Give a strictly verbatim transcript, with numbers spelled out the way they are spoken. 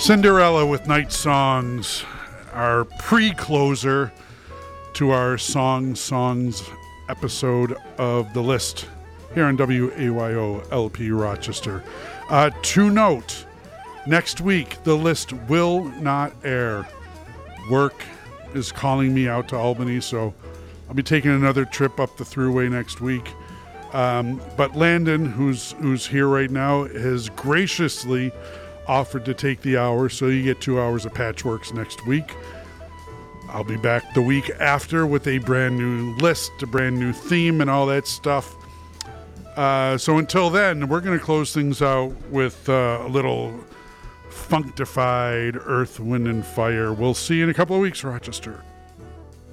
Cinderella with Night Songs, our pre-closer to our Song Songs episode of The List here on W A Y O L P Rochester. Uh, to note, next week, The List will not air. Work is calling me out to Albany, so I'll be taking another trip up the thruway next week. Um, but Landon, who's who's here right now, has graciously offered to take the hour, so you get two hours of Patchworks next week. I'll be back the week after with a brand new list, a brand new theme, and all that stuff. Uh, so until then, we're going to close things out with uh, a little functified Earth, Wind, and Fire. We'll see you in a couple of weeks, Rochester.